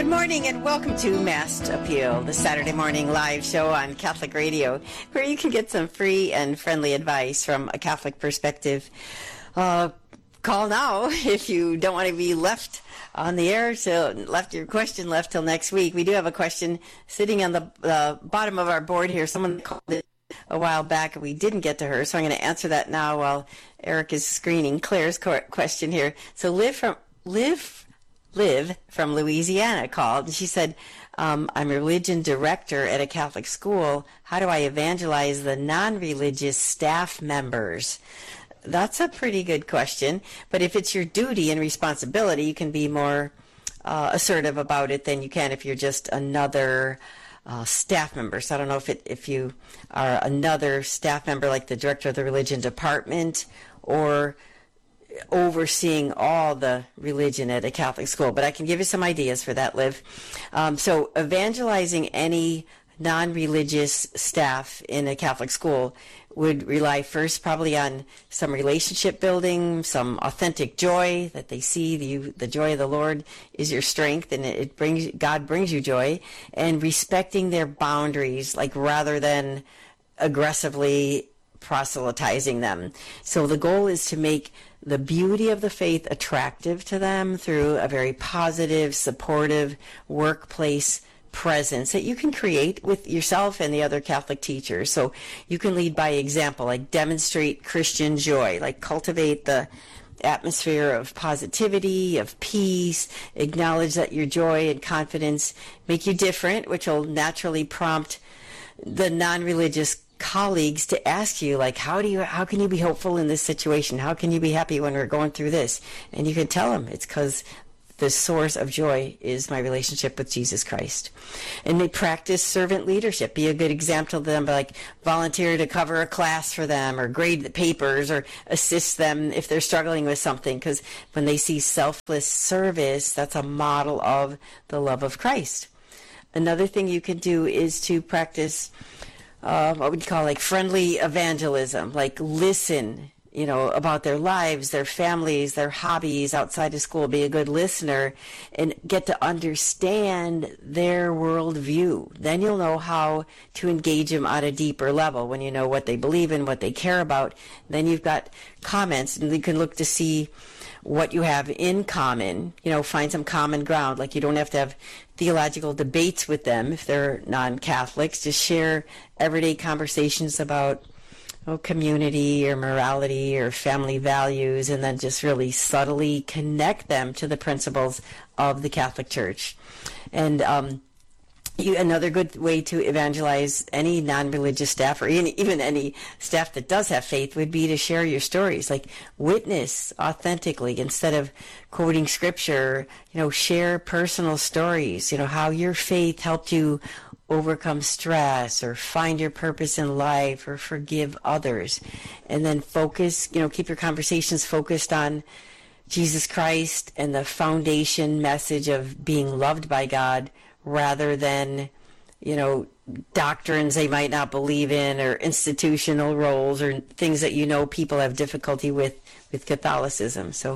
Good morning and welcome to Mass Appeal, the Saturday morning live show on Catholic Radio, where you can get some free and friendly advice from a Catholic perspective. Call now if you don't want to be left on the air, so left your question left till next week. We do have a question sitting on the bottom of our board here. Someone called it a while back and we didn't get to her, so I'm going to answer that now while Eric is screening Claire's question here. So Liv from Louisiana called, and she said, I'm a religion director at a Catholic school. How do I evangelize the non-religious staff members? That's a pretty good question, but if it's your duty and responsibility, you can be more assertive about it than you can if you're just another staff member. So I don't know if you are another staff member like the director of the religion department or overseeing all the religion at a Catholic school, but I can give you some ideas for that, Liv. So evangelizing any non-religious staff in a Catholic school would rely first probably on some relationship building, some authentic joy that they see the joy of the Lord is your strength, and God brings you joy, and respecting their boundaries, like rather than aggressively proselytizing them. So the goal is to make the beauty of the faith attractive to them through a very positive, supportive workplace presence that you can create with yourself and the other Catholic teachers. So you can lead by example, like demonstrate Christian joy, like cultivate the atmosphere of positivity, of peace, acknowledge that your joy and confidence make you different, which will naturally prompt the non-religious colleagues to ask you, like, how can you be hopeful in this situation? How can you be happy when we're going through this? And you can tell them it's because the source of joy is my relationship with Jesus Christ. And they practice servant leadership. Be a good example to them, like volunteer to cover a class for them or grade the papers or assist them if they're struggling with something. Because when they see selfless service, that's a model of the love of Christ. Another thing you can do is to practice what would you call like friendly evangelism, like listen, about their lives, their families, their hobbies outside of school. Be a good listener and get to understand their worldview. Then you'll know how to engage them at a deeper level. When you know what they believe in, what they care about, then you've got comments, and you can look to see what you have in common, find some common ground. Like you don't have to have theological debates with them if they're non-Catholics. Just share everyday conversations about community or morality or family values, and then just really subtly connect them to the principles of the Catholic Church. And another good way to evangelize any non-religious staff or even any staff that does have faith would be to share your stories, like witness authentically instead of quoting scripture. Share personal stories, how your faith helped you overcome stress or find your purpose in life or forgive others. And then focus, keep your conversations focused on Jesus Christ and the foundation message of being loved by God rather than, doctrines they might not believe in or institutional roles or things that people have difficulty with Catholicism. So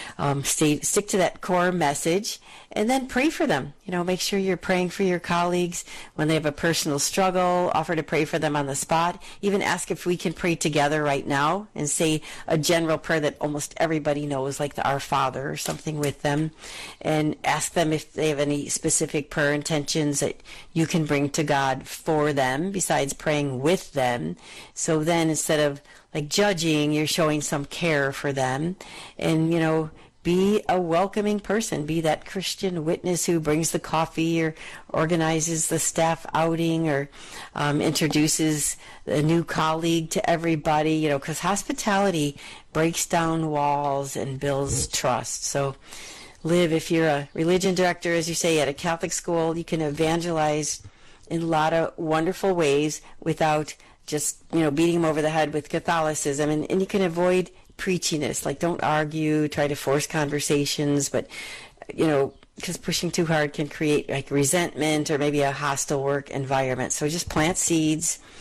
stick to that core message and then pray for them. Make sure you're praying for your colleagues when they have a personal struggle. Offer to pray for them on the spot. Even ask if we can pray together right now and say a general prayer that almost everybody knows, like the Our Father or something with them. And ask them if they have any specific prayer intentions that you can bring to God for them besides praying with them. So then instead of like judging, you're showing some care for them. And, be a welcoming person. Be that Christian witness who brings the coffee or organizes the staff outing or introduces a new colleague to everybody, because hospitality breaks down walls and builds trust. So Liv, if you're a religion director, as you say, at a Catholic school, you can evangelize in a lot of wonderful ways without just, beating them over the head with Catholicism. And you can avoid preachiness, like don't argue, try to force conversations, but, because pushing too hard can create like resentment or maybe a hostile work environment. So just plant seeds,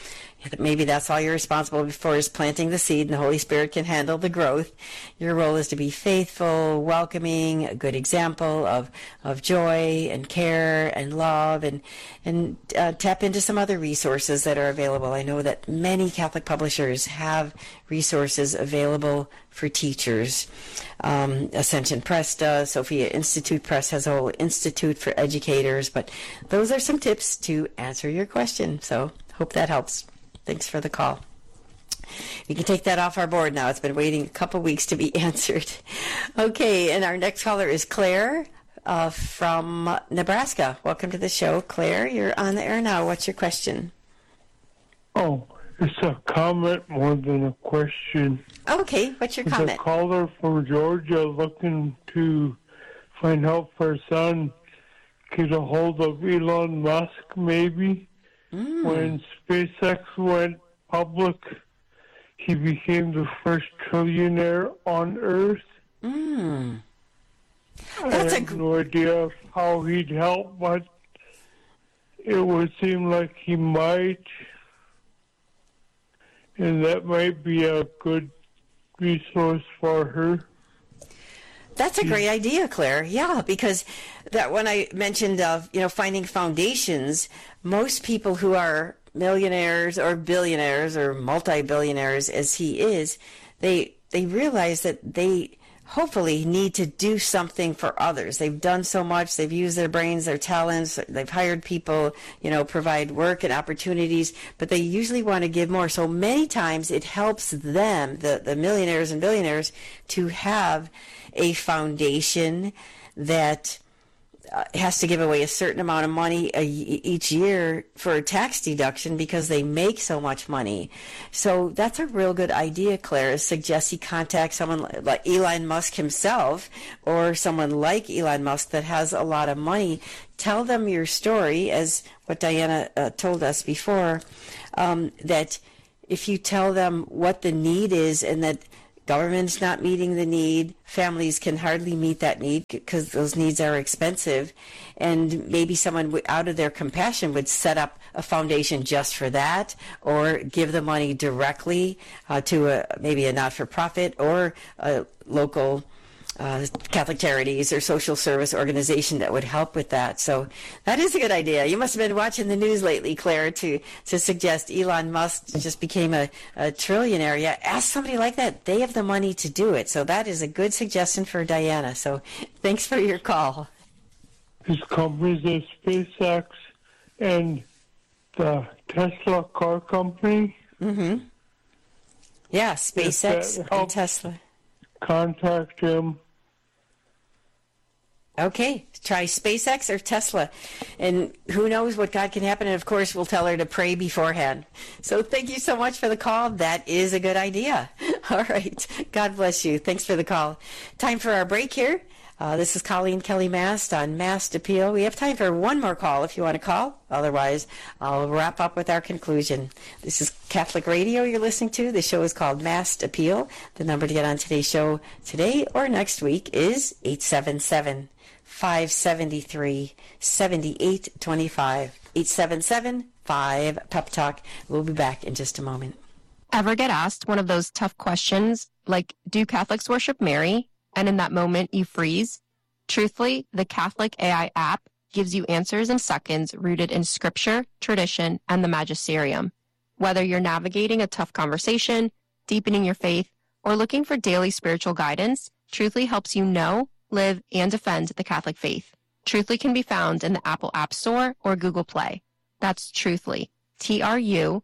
Maybe that's all you're responsible for is planting the seed, and the Holy Spirit can handle the growth. Your role is to be faithful, welcoming, a good example of joy and care and love, and tap into some other resources that are available. I know that many Catholic publishers have resources available for teachers. Ascension Press does. Sophia Institute Press has a whole institute for educators. But those are some tips to answer your question. So hope that helps. Thanks for the call. We can take that off our board now. It's been waiting a couple weeks to be answered. Okay, and our next caller is Claire from Nebraska. Welcome to the show, Claire. You're on the air now. What's your question? Oh, it's a comment more than a question. Okay, what's your comment? It's a caller from Georgia looking to find out for her son, get a hold of Elon Musk maybe. When SpaceX went public, he became the first trillionaire on Earth. I have no idea how he'd help, but it would seem like he might. And that might be a good resource for her. That's a great idea, Claire. Yeah, because that when I mentioned finding foundations, most people who are millionaires or billionaires or multi-billionaires as he is, they realize that they hopefully need to do something for others. They've done so much. They've used their brains, their talents. They've hired people, provide work and opportunities, but they usually want to give more. So many times it helps them, the millionaires and billionaires, to have a foundation that has to give away a certain amount of money each year for a tax deduction because they make so much money. So that's a real good idea, Claire. Suggest he contact someone like Elon Musk himself or someone like Elon Musk that has a lot of money. Tell them your story, as what Diana told us before, that if you tell them what the need is and that government's not meeting the need, families can hardly meet that need because those needs are expensive, and maybe someone out of their compassion would set up a foundation just for that, or give the money directly to maybe a not-for-profit or a local Catholic Charities or social service organization that would help with that. So that is a good idea. You must have been watching the news lately, Claire, to suggest Elon Musk just became a trillionaire. Yeah, ask somebody like that. They have the money to do it. So that is a good suggestion for Diana. So thanks for your call. His companies are SpaceX and the Tesla car company. Mm-hmm. Yeah, SpaceX and Tesla. Contact him. Okay, try SpaceX or Tesla. And who knows what God can happen. And, of course, we'll tell her to pray beforehand. So thank you so much for the call. That is a good idea. All right. God bless you. Thanks for the call. Time for our break here. This is Colleen Kelly Mast on Mast Appeal. We have time for one more call if you want to call. Otherwise, I'll wrap up with our conclusion. This is Catholic Radio you're listening to. The show is called Mast Appeal. The number to get on today's show today or next week is 877-573-7825. 877-5-PEP-TALK. We'll be back in just a moment. Ever get asked one of those tough questions like, do Catholics worship Mary? And in that moment, you freeze? Truthfully, the Catholic AI app gives you answers in seconds rooted in scripture, tradition, and the magisterium. Whether you're navigating a tough conversation, deepening your faith, or looking for daily spiritual guidance, Truthfully helps you know, live, and defend the Catholic faith. Truthfully can be found in the Apple App Store or Google Play. That's Truthfully. Truthly.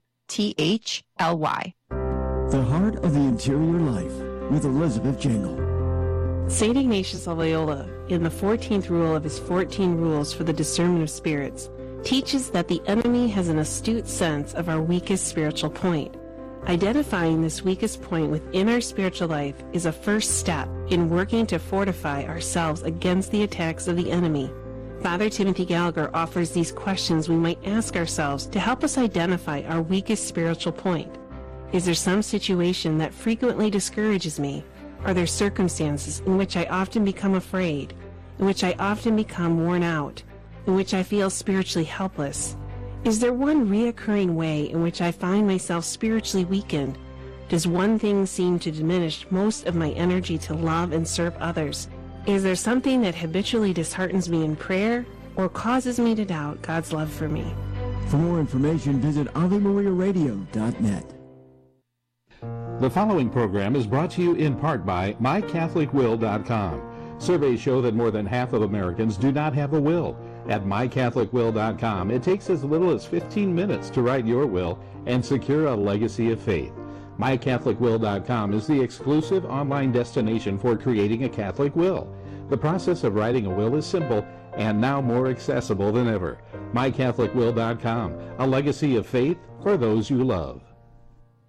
The Heart of the Interior Life with Elizabeth Jingle. St. Ignatius of Loyola, in the 14th rule of his 14 rules for the discernment of spirits, teaches that the enemy has an astute sense of our weakest spiritual point. Identifying this weakest point within our spiritual life is a first step in working to fortify ourselves against the attacks of the enemy. Father Timothy Gallagher offers these questions we might ask ourselves to help us identify our weakest spiritual point. Is there some situation that frequently discourages me? Are there circumstances in which I often become afraid, in which I often become worn out, in which I feel spiritually helpless? Is there one reoccurring way in which I find myself spiritually weakened? Does one thing seem to diminish most of my energy to love and serve others? Is there something that habitually disheartens me in prayer or causes me to doubt God's love for me? For more information, visit AveMariaRadio.net. The following program is brought to you in part by MyCatholicWill.com. Surveys show that more than half of Americans do not have a will. At MyCatholicWill.com, it takes as little as 15 minutes to write your will and secure a legacy of faith. MyCatholicWill.com is the exclusive online destination for creating a Catholic will. The process of writing a will is simple and now more accessible than ever. MyCatholicWill.com, a legacy of faith for those you love.